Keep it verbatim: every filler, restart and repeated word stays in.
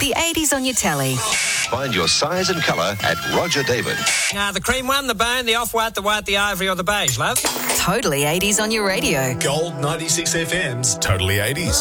The eighties on your telly. Find your size and colour at Roger David. Uh, the cream one, the bone, the off-white, the white, the ivory or the beige, love. Totally eighties on your radio. Gold ninety-six F M's Totally eighties.